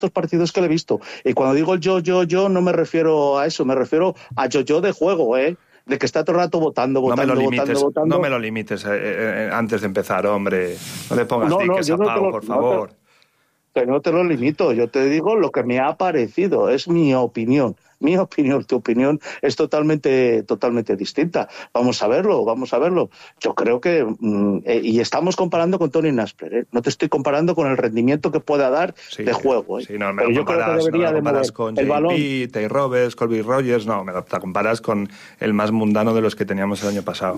partidos que le he visto. Y cuando digo yo, no me refiero a eso, me refiero a yo de juego, de que está todo el rato votando. No me lo limites antes de empezar, hombre. No le pongas tiques a Pau, por favor. Que no te lo limito, yo te digo lo que me ha parecido, es mi opinión. Tu opinión es totalmente distinta. Vamos a verlo. Yo creo que, y estamos comparando con Tony Naspers, no te estoy comparando con el rendimiento que pueda dar de juego. Sí, no me lo comparas con JP, Tay Roberts, Colby Rogers, no, me lo comparas con el más mundano de los que teníamos el año pasado.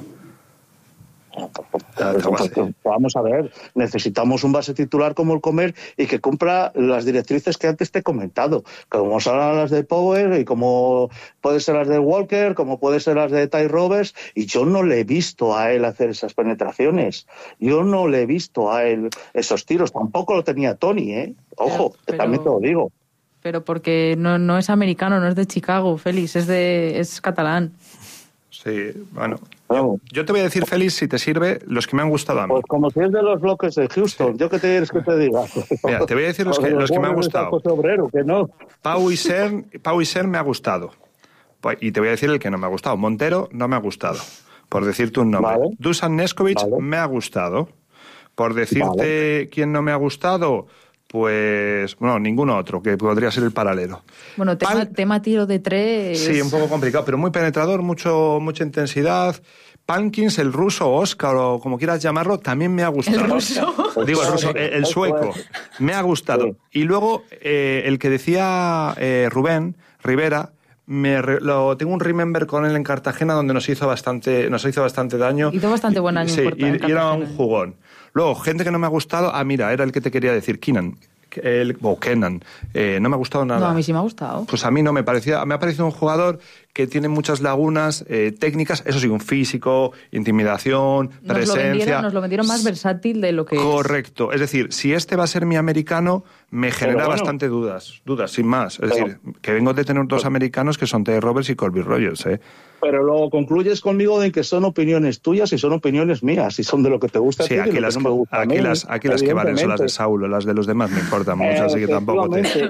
Vamos a ver, necesitamos un base titular como el Comer y que cumpla las directrices que antes te he comentado, como son las de Power y como puede ser las de Walker, como puede ser las de Ty Roberts, y yo no le he visto a él hacer esas penetraciones, yo no le he visto a él esos tiros, tampoco lo tenía Tony, ojo, pero, también te lo digo. Pero porque no es americano, no es de Chicago, Félix, es catalán. Sí, bueno. Yo te voy a decir, Félix, si te sirve, los que me han gustado a mí. Pues como si es de los bloques de Houston, sí. ¿Yo qué te quieres que te diga? Mira, te voy a decir los que me han gustado. Obrero, que no. Pau y Ser me ha gustado. Y te voy a decir el que no me ha gustado. Montero no me ha gustado, por decirte un nombre. Vale. Dusan Neskovic me ha gustado. Por decirte quién no me ha gustado... Pues, bueno, ninguno otro, que podría ser el paralelo. Bueno, tema tiro de tres... Sí, un poco complicado, pero muy penetrador, mucha intensidad. Pankins, el ruso, Oscar, o como quieras llamarlo, también me ha gustado. ¿El ruso? Digo, el ruso, el sueco. Me ha gustado. Sí. Y luego, el que decía Rubén Rivera... tengo un remember con él en Cartagena donde nos hizo bastante daño. Hizo bastante buen año. Sí, y era un jugón. Luego, gente que no me ha gustado, mira, era el que te quería decir, Kenan, no me ha gustado nada. No, a mí sí me ha gustado. Pues a mí no me ha parecido un jugador que tiene muchas lagunas técnicas, eso sí, un físico, intimidación, presencia. Nos lo vendieron más versátil de lo que Correcto. Es decir, si este va a ser mi americano, me genera bastante dudas, sin más. Es decir, que vengo de tener dos americanos que son Tay Roberts y Colby Rogers, Pero luego concluyes conmigo de que son opiniones tuyas y son opiniones mías, y son de lo que te gusta a ti y lo que no me gusta a mí. Aquí las que valen son las de Saulo, las de los demás me importan mucho, así que tampoco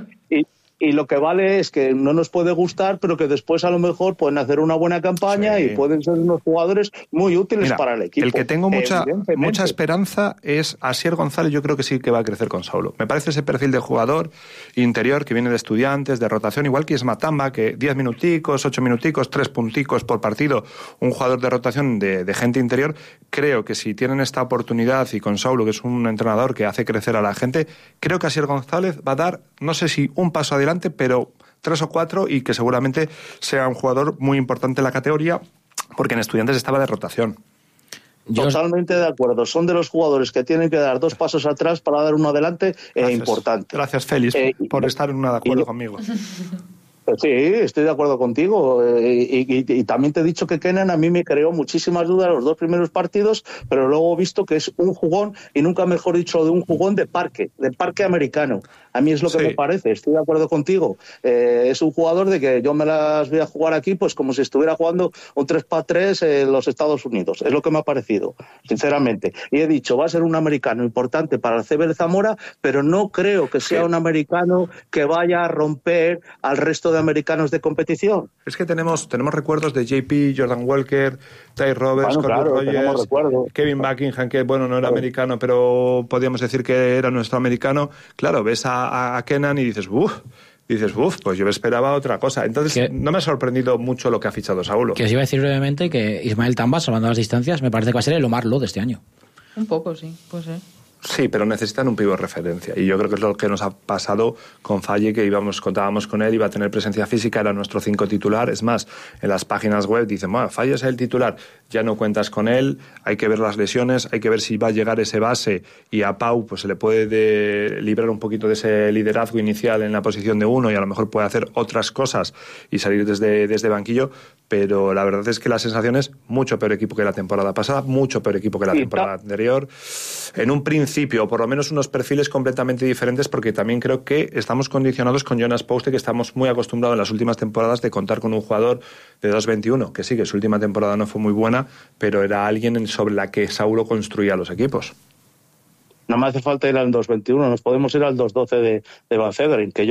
Y lo que vale es que no nos puede gustar, pero que después a lo mejor pueden hacer una buena campaña y pueden ser unos jugadores muy útiles para el equipo. El que tengo mucha esperanza es Asier González. Yo creo que sí que va a crecer con Saulo. Me parece ese perfil de jugador interior que viene de Estudiantes, de rotación, igual que es Matamba, que 10 minuticos, 8 minuticos, 3 punticos por partido, un jugador de rotación de gente interior. Creo que si tienen esta oportunidad y con Saulo, que es un entrenador que hace crecer a la gente, creo que Asier González va a dar, no sé si un paso adelante, pero 3 o 4, y que seguramente sea un jugador muy importante en la categoría, porque en Estudiantes estaba de rotación. Totalmente de acuerdo. Son de los jugadores que tienen que dar 2 pasos atrás para dar uno adelante. Importante. Gracias, Félix, por estar en de acuerdo conmigo. Sí, estoy de acuerdo contigo. Y también te he dicho que Kenan a mí me creó muchísimas dudas los 2 primeros partidos, pero luego he visto que es un jugón, y nunca mejor dicho, de un jugón de parque americano. A mí es lo que me parece, estoy de acuerdo contigo. Es un jugador de que yo me las voy a jugar aquí pues como si estuviera jugando un 3x3 en los Estados Unidos. Es lo que me ha parecido, sinceramente. Y he dicho, va a ser un americano importante para el CB de Zamora, pero no creo que sea un americano que vaya a romper al resto de americanos de competición. Es que tenemos recuerdos de JP, Jordan Walker, Ty Roberts, Colby Rogers, Kevin Buckingham, que no era americano, pero podíamos decir que era nuestro americano. Claro, ves a Kenan y dices, pues yo esperaba otra cosa. Entonces, no me ha sorprendido mucho lo que ha fichado Saulo. Que os iba a decir brevemente que Ismael Tamba, salvando las distancias, me parece que va a ser el Omar Lo de este año. Un poco, sí, pues Sí, pero necesitan un pívot referencia, y yo creo que es lo que nos ha pasado con Falle, que contábamos con él, iba a tener presencia física, era nuestro 5 titular. Es más, en las páginas web dicen, Falle es el titular, ya no cuentas con él, hay que ver las lesiones, hay que ver si va a llegar ese base, y a Pau pues se le puede librar un poquito de ese liderazgo inicial en la posición de 1, y a lo mejor puede hacer otras cosas y salir desde banquillo. Pero la verdad es que la sensación es mucho peor equipo que la temporada pasada, mucho peor equipo que la temporada anterior. En un principio, por lo menos unos perfiles completamente diferentes, porque también creo que estamos condicionados con Jonas Pauste, que estamos muy acostumbrados en las últimas temporadas de contar con un jugador de 2.21, que sí, que su última temporada no fue muy buena, pero era alguien sobre la que Saulo construía los equipos. No me hace falta ir al 2.21, nos podemos ir al 2.12 de Van Federing, que